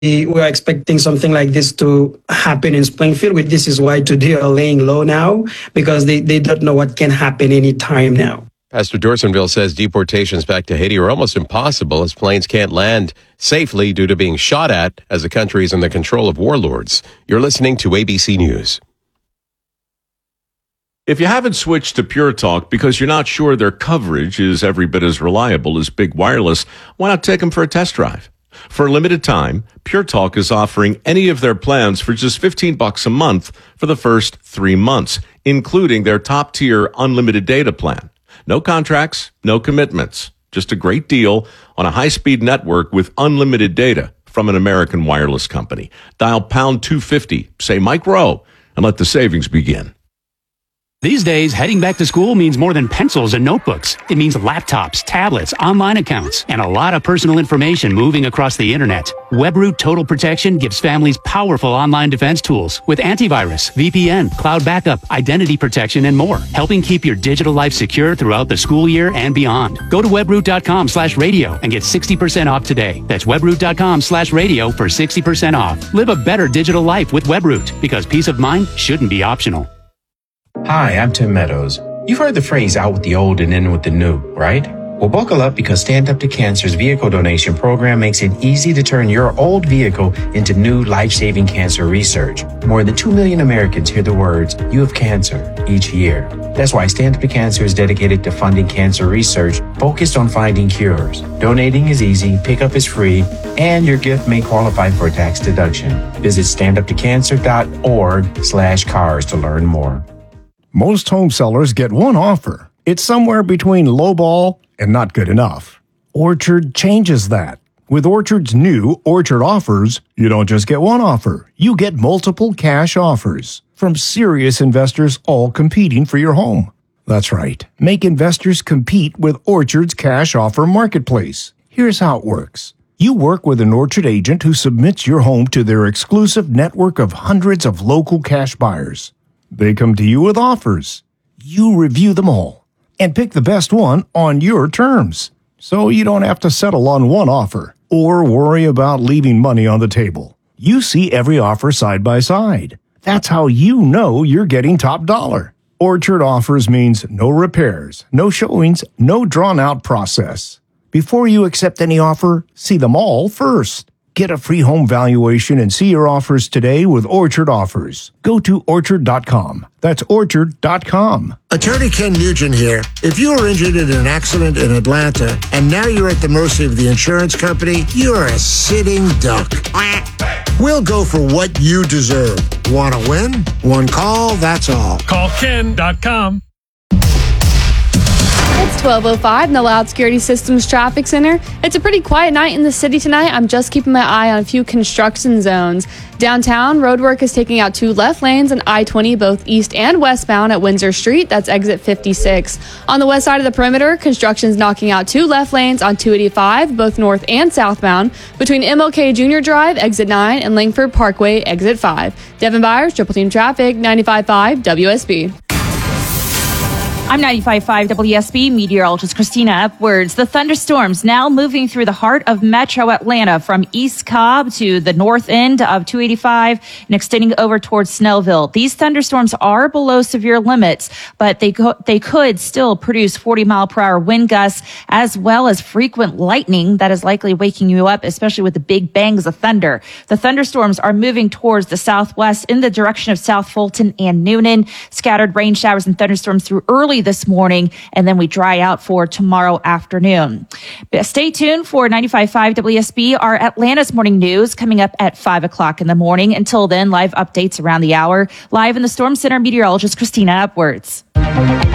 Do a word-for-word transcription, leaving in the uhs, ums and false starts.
we're expecting something like this to happen in Springfield. This is why today are laying low now, because they, they don't know what can happen any time now. Pastor Dorsonville says deportations back to Haiti are almost impossible as planes can't land safely due to being shot at as the country is in the control of warlords. You're listening to A B C News. If you haven't switched to Pure Talk because you're not sure their coverage is every bit as reliable as Big Wireless, why not take them for a test drive? For a limited time, Pure Talk is offering any of their plans for just fifteen bucks a month for the first three months, including their top-tier unlimited data plan. No contracts, no commitments, just a great deal on a high-speed network with unlimited data from an American wireless company. Dial pound two fifty, say Mike Rowe, and let the savings begin. These days, heading back to school means more than pencils and notebooks. It means laptops, tablets, online accounts, and a lot of personal information moving across the internet. WebRoot Total Protection gives families powerful online defense tools with antivirus, V P N, cloud backup, identity protection, and more, helping keep your digital life secure throughout the school year and beyond. Go to webroot.com slash radio and get sixty percent off today. That's webroot.com slash radio for sixty percent off. Live a better digital life with WebRoot, because peace of mind shouldn't be optional. Hi, I'm Tim Meadows. You've heard the phrase out with the old and in with the new, right? Well, buckle up, because Stand Up to Cancer's vehicle donation program makes it easy to turn your old vehicle into new life-saving cancer research. More than two million Americans hear the words, "You have cancer," each year. That's why Stand Up to Cancer is dedicated to funding cancer research focused on finding cures. Donating is easy, pickup is free, and your gift may qualify for a tax deduction. Visit standuptocancer.org slash cars to learn more. Most home sellers get one offer. It's somewhere between lowball and not good enough. Orchard changes that. With Orchard's new Orchard Offers, you don't just get one offer. You get multiple cash offers from serious investors, all competing for your home. That's right. Make investors compete with Orchard's cash offer marketplace. Here's how it works. You work with an Orchard agent who submits your home to their exclusive network of hundreds of local cash buyers. They come to you with offers. You review them all and pick the best one on your terms. So you don't have to settle on one offer or worry about leaving money on the table. You see every offer side by side. That's how you know you're getting top dollar. Orchard Offers means no repairs, no showings, no drawn-out process. Before you accept any offer, see them all first. Get a free home valuation and see your offers today with Orchard Offers. Go to orchard dot com. That's orchard dot com. Attorney Ken Nugent here. If you were injured in an accident in Atlanta and now you're at the mercy of the insurance company, you're a sitting duck. We'll go for what you deserve. Want to win? One call, that's all. Call ken dot com. It's twelve oh five in the Loud Security Systems Traffic Center. It's a pretty quiet night in the city tonight. I'm just keeping my eye on a few construction zones. Downtown, roadwork is taking out two left lanes on I twenty, both east and westbound at Windsor Street. That's exit fifty-six. On the west side of the perimeter, construction's knocking out two left lanes on two eighty-five, both north and southbound, between M L K Junior Drive, exit nine, and Langford Parkway, exit five. Devin Byers, Triple Team Traffic, ninety-five point five W S B. I'm ninety-five point five W S B meteorologist Christina Upwards. The thunderstorms now moving through the heart of metro Atlanta from East Cobb to the north end of two eighty-five and extending over towards Snellville. These thunderstorms are below severe limits, but they go, they could still produce forty mile per hour wind gusts as well as frequent lightning that is likely waking you up, especially with the big bangs of thunder. The thunderstorms are moving towards the southwest in the direction of South Fulton and Noonan. Scattered rain showers and thunderstorms through early this morning, and then we dry out for tomorrow afternoon. Stay tuned for ninety-five point five W S B, our Atlanta's morning news coming up at five o'clock in the morning. Until then, live updates around the hour. Live in the Storm Center, meteorologist Christina Upwards.